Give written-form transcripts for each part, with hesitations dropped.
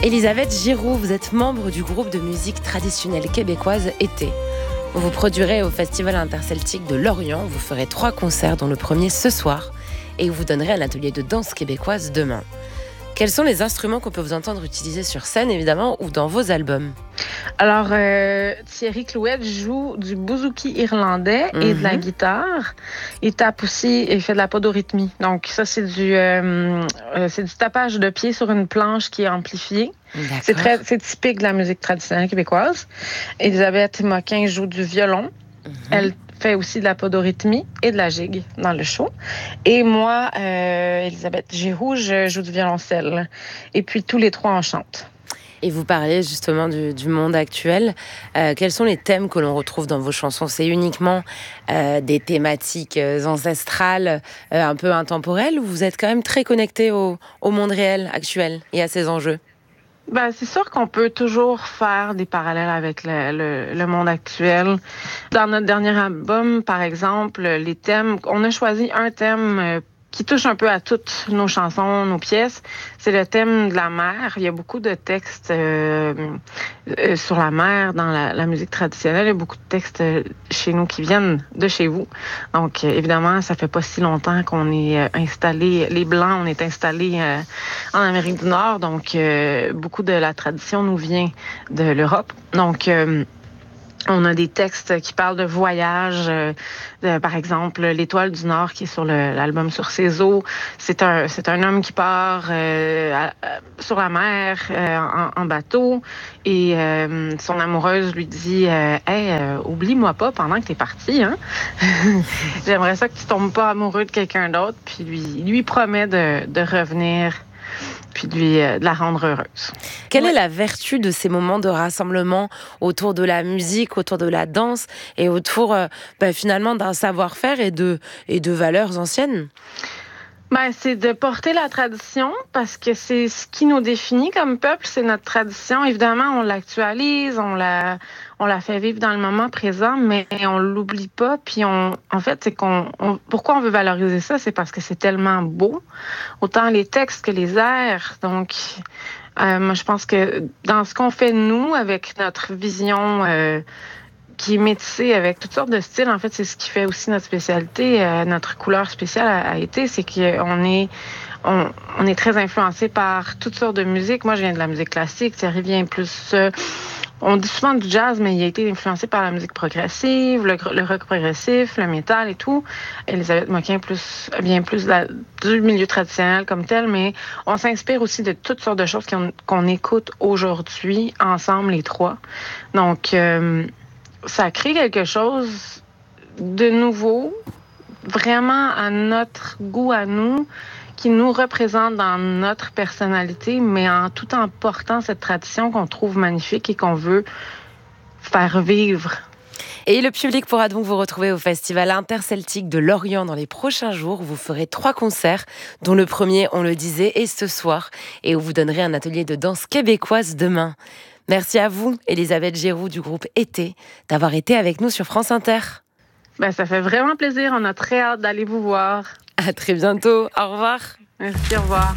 Elisabeth Giroux, vous êtes membre du groupe de musique traditionnelle québécoise Été. Vous produirez au Festival interceltique de Lorient. Vous ferez 3 concerts, dont le premier ce soir, et vous donnerez un atelier de danse québécoise demain. Quels sont les instruments qu'on peut vous entendre utiliser sur scène, évidemment, ou dans vos albums? Alors, Thierry Clouette joue du bouzouki irlandais et de la guitare. Il tape aussi et fait de la podorythmie. Donc, ça, c'est du tapage de pied sur une planche qui est amplifiée. C'est typique de la musique traditionnelle québécoise. Elisabeth Moquin joue du violon. Elle fait aussi de la podorythmie et de la gigue dans le show. Et moi, Elisabeth Giroux, je joue du violoncelle. Et puis, tous les 3, on chante. Et vous parlez justement du monde actuel. Quels sont les thèmes que l'on retrouve dans vos chansons? C'est uniquement des thématiques ancestrales, un peu intemporelles, ou vous êtes quand même très connecté au monde réel actuel et à ses enjeux? Ben, c'est sûr qu'on peut toujours faire des parallèles avec le monde actuel. Dans notre dernier album, par exemple, les thèmes, on a choisi un thème qui touche un peu à toutes nos chansons, nos pièces. C'est le thème de la mer. Il y a beaucoup de textes sur la mer dans la musique traditionnelle. Il y a beaucoup de textes chez nous qui viennent de chez vous. Donc, évidemment, ça fait pas si longtemps qu'on est installés, les Blancs, on est installés en Amérique du Nord. Donc, beaucoup de la tradition nous vient de l'Europe. Donc, on a des textes qui parlent de voyage, par exemple l'Étoile du Nord qui est sur l'album Sur ses eaux. C'est un homme qui part sur la mer en bateau et son amoureuse lui dit hey, oublie-moi pas pendant que t'es parti, hein. J'aimerais ça que tu tombes pas amoureux de quelqu'un d'autre. Puis lui promet de revenir puis de la rendre heureuse. Quelle est la vertu de ces moments de rassemblement autour de la musique, autour de la danse et autour finalement d'un savoir-faire et de valeurs anciennes? Ben, c'est de porter la tradition parce que c'est ce qui nous définit comme peuple, c'est notre tradition. Évidemment, on l'actualise, on la fait vivre dans le moment présent, mais on l'oublie pas. Puis en fait, c'est pourquoi on veut valoriser ça, c'est parce que c'est tellement beau, autant les textes que les airs. Donc, moi, je pense que dans ce qu'on fait nous, avec notre vision qui est métissé avec toutes sortes de styles. En fait, c'est ce qui fait aussi notre spécialité, notre couleur spéciale à Été, c'est qu'on est, on est très influencé par toutes sortes de musique. Moi, je viens de la musique classique. Thierry vient plus... on dit souvent du jazz, mais il a été influencé par la musique progressive, le rock progressif, le métal et tout. Elisabeth Moquin vient plus du milieu traditionnel comme tel, mais on s'inspire aussi de toutes sortes de choses qu'on écoute aujourd'hui, ensemble, les 3. Donc... ça crée quelque chose de nouveau, vraiment à notre goût, à nous, qui nous représente dans notre personnalité, mais tout en portant cette tradition qu'on trouve magnifique et qu'on veut faire vivre. Et le public pourra donc vous retrouver au Festival interceltique de Lorient dans les prochains jours. Vous ferez 3 concerts, dont le premier, on le disait, est ce soir, et où vous donnerez un atelier de danse québécoise demain. Merci à vous, Elisabeth Giroux du groupe Été, d'avoir été avec nous sur France Inter. Ben, ça fait vraiment plaisir. On a très hâte d'aller vous voir. À très bientôt. Au revoir. Merci, au revoir.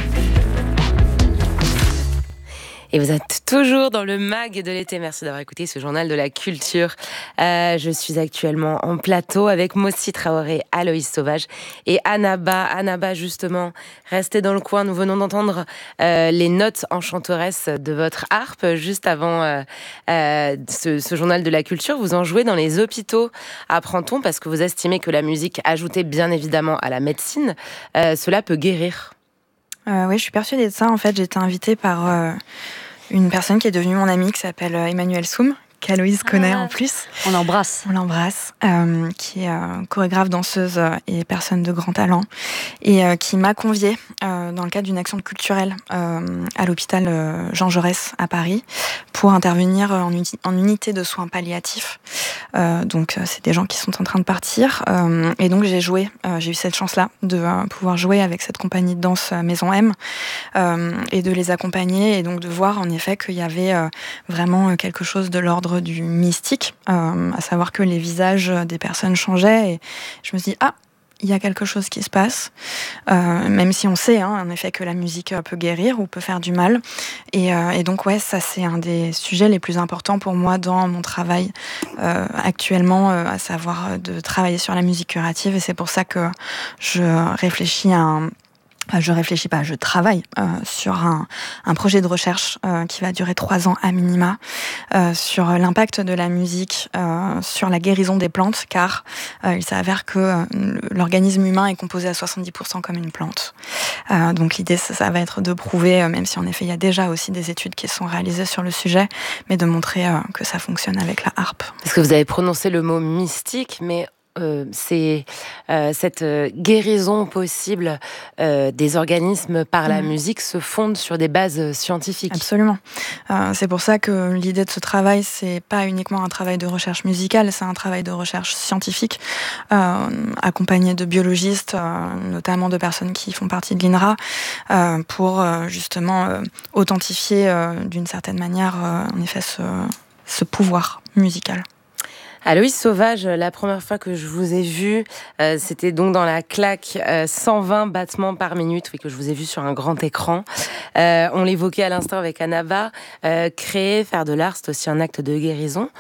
Et vous êtes toujours dans le mag de l'été. Merci d'avoir écouté ce journal de la culture. Je suis actuellement en plateau avec Mossi Traoré, Aloïs Sauvage et Annaba. Annaba, justement, restez dans le coin. Nous venons d'entendre les notes enchanteresses de votre harpe. Juste avant ce journal de la culture, vous en jouez dans les hôpitaux, apprend-on, parce que vous estimez que la musique, ajoutée bien évidemment à la médecine, cela peut guérir. Oui, je suis persuadée de ça. En fait, j'ai été invitée par une personne qui est devenue mon amie, qui s'appelle Emmanuelle Soum, qu'Aloïse connaît en plus. On l'embrasse. Qui est chorégraphe, danseuse et personne de grand talent, et qui m'a conviée dans le cadre d'une action culturelle à l'hôpital Jean Jaurès à Paris pour intervenir en unité de soins palliatifs. Donc c'est des gens qui sont en train de partir, et donc j'ai eu cette chance-là de pouvoir jouer avec cette compagnie de danse Maison M, et de les accompagner, et donc de voir en effet qu'il y avait vraiment quelque chose de l'ordre du mystique, à savoir que les visages des personnes changeaient, et je me suis dit il y a quelque chose qui se passe, même si on sait, en effet, que la musique peut guérir ou peut faire du mal. Et donc, ouais, ça, c'est un des sujets les plus importants pour moi dans mon travail actuellement, à savoir de travailler sur la musique curative. Et c'est pour ça que je travaille sur un projet de recherche qui va durer 3 ans à minima sur l'impact de la musique sur la guérison des plantes, car il s'avère que l'organisme humain est composé à 70% comme une plante. Donc l'idée, ça va être de prouver, même si en effet il y a déjà aussi des études qui sont réalisées sur le sujet, mais de montrer que ça fonctionne avec la harpe. Parce que vous avez prononcé le mot mystique, mais c'est cette guérison possible des organismes par la musique se fonde sur des bases scientifiques. Absolument. C'est pour ça que l'idée de ce travail, c'est pas uniquement un travail de recherche musicale, c'est un travail de recherche scientifique, accompagné de biologistes, notamment de personnes qui font partie de l'INRA, pour justement authentifier d'une certaine manière, en effet, ce pouvoir musical. Aloïs Sauvage, la première fois que je vous ai vu, c'était donc dans la claque 120 battements par minute, oui, que je vous ai vu sur un grand écran. On l'évoquait à l'instant avec Annaba. Créer, faire de l'art, c'est aussi un acte de guérison.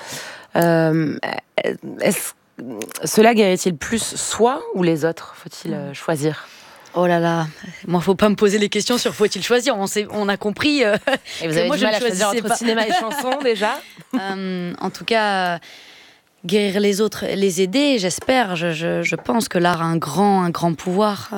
Cela guérit-il plus soi ou les autres ? Faut-il choisir ? Oh là là, moi faut pas me poser les questions sur faut-il choisir, on a compris. Et vous avez du mal à choisir entre cinéma et chanson déjà ? En tout cas, guérir les autres, les aider, j'espère. Je pense que l'art a un grand pouvoir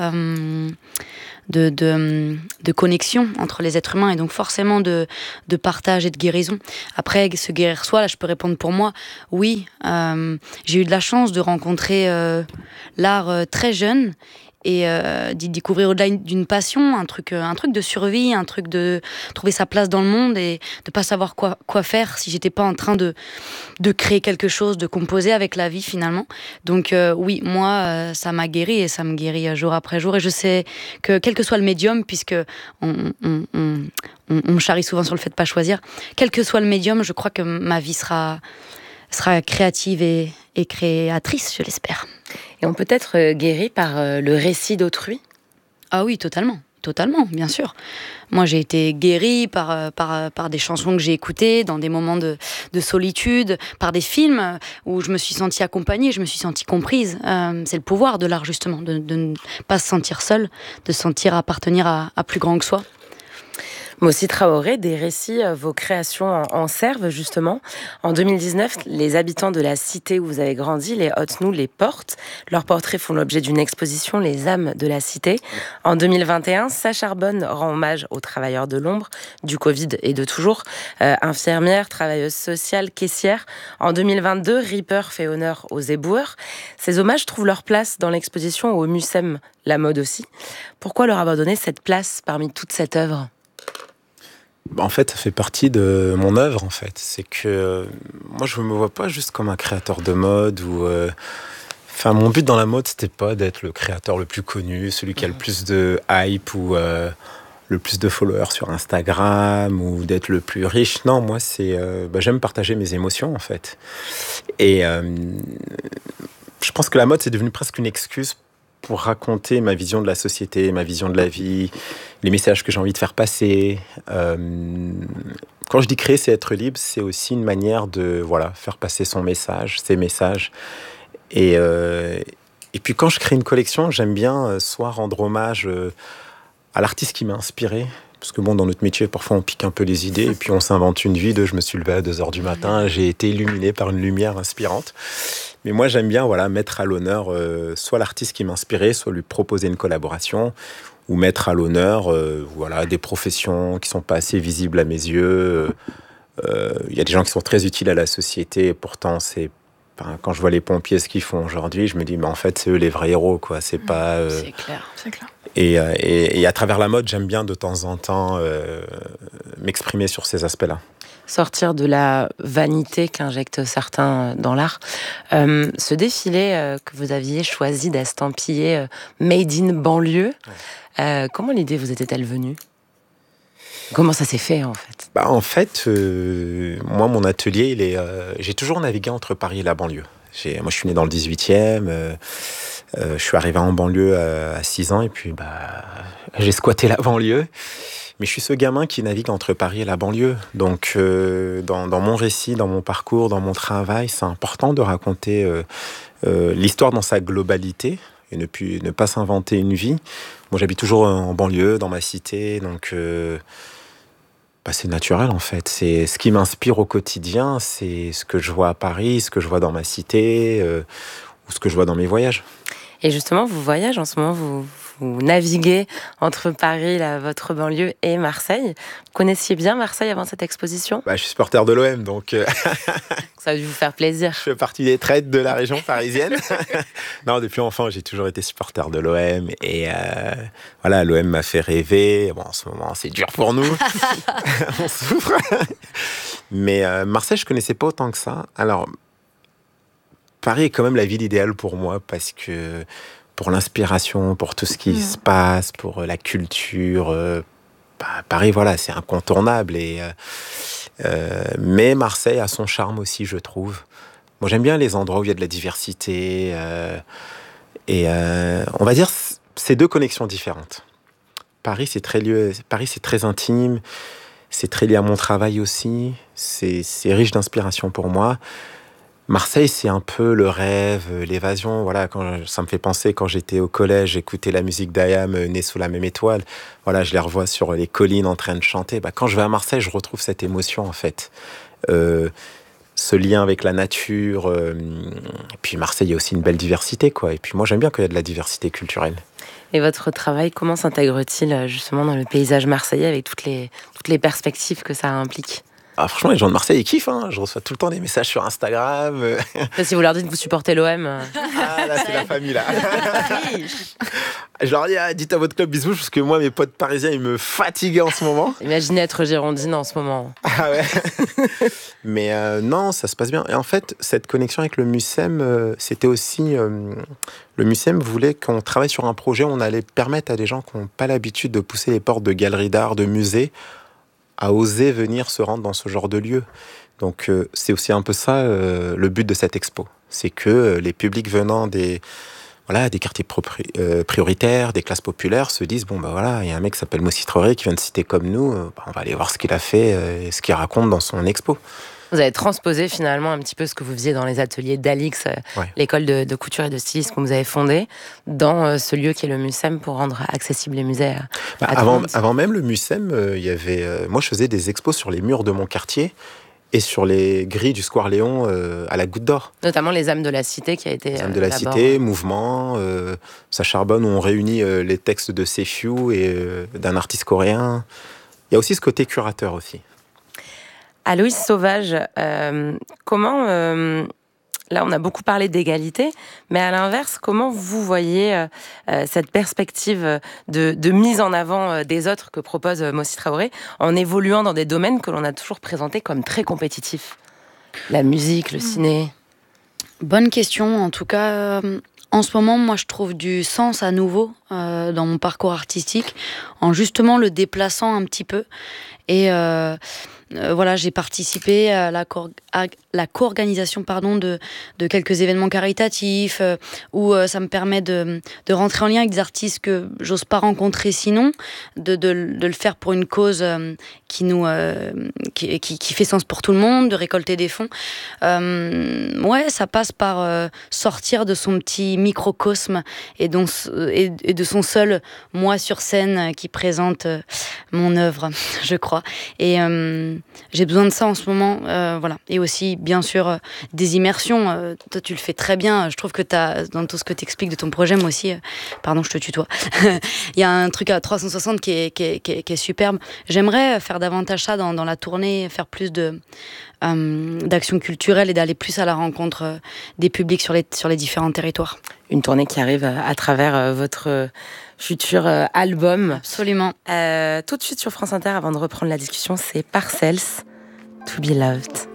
de connexion entre les êtres humains et donc forcément de partage et de guérison. Après, se guérir soi, là je peux répondre pour moi, oui. J'ai eu de la chance de rencontrer l'art très jeune et d'y découvrir au-delà d'une passion, un truc de survie, un truc de trouver sa place dans le monde et de pas savoir quoi faire si j'étais pas en train de créer quelque chose, de composer avec la vie finalement. Donc oui, moi ça m'a guéri et ça me guérit jour après jour et je sais que quel que soit le médium, puisque on me charrie souvent sur le fait de pas choisir, quel que soit le médium, je crois que ma vie sera créative et créatrice, je l'espère. Et on peut être guéri par le récit d'autrui ? Ah oui, totalement, bien sûr. Moi, j'ai été guérie par des chansons que j'ai écoutées, dans des moments de solitude, par des films où je me suis sentie accompagnée, je me suis sentie comprise. C'est le pouvoir de l'art, justement, de ne pas se sentir seule, de se sentir appartenir à plus grand que soi. Mossi Traoré, des récits, vos créations en servent justement. En 2019, les habitants de la cité où vous avez grandi, les Hautes-Nous, les portent. Leurs portraits font l'objet d'une exposition, Les âmes de la cité. En 2021, Sacha Arbonne rend hommage aux travailleurs de l'ombre, du Covid et de toujours. Infirmière, travailleuse sociale, caissière. En 2022, Reaper fait honneur aux éboueurs. Ces hommages trouvent leur place dans l'exposition au Mucem, la mode aussi. Pourquoi leur avoir donné cette place parmi toute cette œuvre ? En fait, ça fait partie de mon œuvre, en fait. C'est que moi, je ne me vois pas juste comme un créateur de mode ou... Enfin, mon but dans la mode, c'était pas d'être le créateur le plus connu, celui qui a le plus de hype ou le plus de followers sur Instagram ou d'être le plus riche. Non, moi, c'est... j'aime partager mes émotions, en fait. Et je pense que la mode, c'est devenu presque une excuse pour raconter ma vision de la société, ma vision de la vie, les messages que j'ai envie de faire passer. Quand je dis créer, c'est être libre, c'est aussi une manière de faire passer son message, ses messages. Et puis quand je crée une collection, j'aime bien soit rendre hommage à l'artiste qui m'a inspiré, parce que dans notre métier, parfois on pique un peu les idées, et puis on s'invente une vie je me suis levé à 2h du matin, j'ai été illuminé par une lumière inspirante. Mais moi, j'aime bien mettre à l'honneur soit l'artiste qui m'inspirait, soit lui proposer une collaboration, ou mettre à l'honneur des professions qui ne sont pas assez visibles à mes yeux. Il y a des gens qui sont très utiles à la société, et pourtant, quand je vois les pompiers, ce qu'ils font aujourd'hui, je me dis, mais en fait, c'est eux les vrais héros, quoi. C'est pas... C'est clair. Et à travers la mode, j'aime bien de temps en temps m'exprimer sur ces aspects-là. Sortir de la vanité qu'injectent certains dans l'art. Ce défilé que vous aviez choisi d'estampiller Made in banlieue, comment l'idée vous était-elle venue ? Comment ça s'est fait en fait ? En fait, moi mon atelier, j'ai toujours navigué entre Paris et la banlieue. Moi je suis né dans le 18e, Je suis arrivé en banlieue à 6 ans et puis j'ai squatté la banlieue. Mais je suis ce gamin qui navigue entre Paris et la banlieue. Donc, dans mon récit, dans mon parcours, dans mon travail, c'est important de raconter l'histoire dans sa globalité et ne pas s'inventer une vie. Moi, j'habite toujours en banlieue, dans ma cité, donc c'est naturel en fait. C'est ce qui m'inspire au quotidien, c'est ce que je vois à Paris, ce que je vois dans ma cité, ou ce que je vois dans mes voyages. Et justement, vous voyagez en ce moment, vous naviguez entre Paris, votre banlieue, et Marseille. Vous connaissiez bien Marseille avant cette exposition ? Je suis supporter de l'OM, donc ça a dû vous faire plaisir. Je fais partie des traites de la région parisienne. Non, depuis enfant, j'ai toujours été supporter de l'OM. Et voilà, l'OM m'a fait rêver. Bon, en ce moment, c'est dur pour nous. On souffre. Mais Marseille, je ne connaissais pas autant que ça. Alors, Paris est quand même la ville idéale pour moi parce que pour l'inspiration, pour tout ce qui se passe, pour la culture, Paris, voilà, c'est incontournable. Mais Marseille a son charme aussi, je trouve. Moi, j'aime bien les endroits où il y a de la diversité. On va dire, c'est deux connexions différentes. Paris, c'est très intime. C'est très lié à mon travail aussi. C'est riche d'inspiration pour moi. Marseille, c'est un peu le rêve, l'évasion. Voilà, ça me fait penser quand j'étais au collège, j'écoutais la musique d'Ayam, Né sous la même étoile. Voilà, je les revois sur les collines en train de chanter. Quand je vais à Marseille, je retrouve cette émotion en fait. Ce lien avec la nature. Et puis Marseille, il y a aussi une belle diversité, quoi. Et puis moi, j'aime bien qu'il y ait de la diversité culturelle. Et votre travail, comment s'intègre-t-il justement dans le paysage marseillais avec toutes les perspectives que ça implique ? Franchement, les gens de Marseille, ils kiffent. Je reçois tout le temps des messages sur Instagram. Si vous leur dites que vous supportez l'OM... Ah, là, c'est la famille, là. Je leur dis, dites à votre club bisous, parce que moi, mes potes parisiens, ils me fatiguent en ce moment. Imaginez être girondine en ce moment. Ah ouais. Mais non, ça se passe bien. Et en fait, cette connexion avec le MUCEM, c'était aussi... le MUCEM voulait qu'on travaille sur un projet où on allait permettre à des gens qui n'ont pas l'habitude de pousser les portes de galeries d'art, de musées, à oser venir se rendre dans ce genre de lieu. Donc c'est aussi un peu ça le but de cette expo. C'est que les publics venant des quartiers prioritaires, des classes populaires se disent, il y a un mec qui s'appelle Mossi Traoré qui vient de citer comme nous, on va aller voir ce qu'il a fait, ce qu'il raconte dans son expo. Vous avez transposé finalement un petit peu ce que vous faisiez dans les ateliers d'Alix, l'école de couture et de stylisme que vous avez fondée, dans ce lieu qui est le MUCEM pour rendre accessibles les musées à tout le monde. Avant même le MUCEM, il y avait, moi je faisais des expos sur les murs de mon quartier et sur les grilles du Square Léon à la Goutte d'Or. Notamment les âmes de la cité qui a été les âmes de la cité, mouvement, ça charbonne où on réunit les textes de Sefiu et d'un artiste coréen. Il y a aussi ce côté curateur aussi. Aloïs Sauvage, comment, là on a beaucoup parlé d'égalité, mais à l'inverse, comment vous voyez cette perspective de mise en avant des autres que propose Mossi Traoré en évoluant dans des domaines que l'on a toujours présentés comme très compétitifs ? La musique, le ciné. Bonne question, en tout cas... En ce moment, moi, je trouve du sens à nouveau dans mon parcours artistique, en justement le déplaçant un petit peu. Et voilà, j'ai participé à la co-organisation de quelques événements caritatifs où ça me permet de rentrer en lien avec des artistes que j'ose pas rencontrer sinon, de le faire pour une cause qui fait sens pour tout le monde, de récolter des fonds. Ça passe par sortir de son petit microcosme et de son seul moi sur scène qui présente mon œuvre, je crois. Et j'ai besoin de ça en ce moment, voilà. Et aussi, bien sûr, des immersions. Toi, tu le fais très bien. Je trouve que dans tout ce que tu expliques de ton projet, moi aussi, pardon, je te tutoie. Il y a un truc à 360 qui est superbe. J'aimerais faire davantage ça dans la tournée, faire plus d'actions culturelles et d'aller plus à la rencontre des publics sur les différents territoires. Une tournée qui arrive à travers votre futur album. Absolument. Tout de suite sur France Inter, avant de reprendre la discussion, c'est Parcells, To Be Loved.